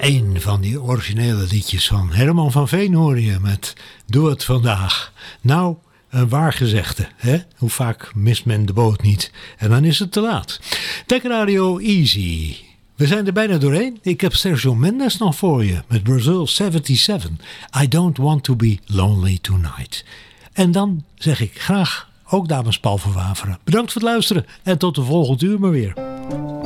Een van die originele liedjes van Herman van Veen hoor je met Doe het vandaag. Nou, een waar gezegde, hè? Hoe vaak mist men de boot niet? En dan is het te laat. Tech Radio Easy. We zijn er bijna doorheen. Ik heb Sergio Mendes nog voor je met Brazil 77. I don't want to be lonely tonight. En dan zeg ik graag ook dames Paul van Waveren. Bedankt voor het luisteren en tot de volgende uur maar weer.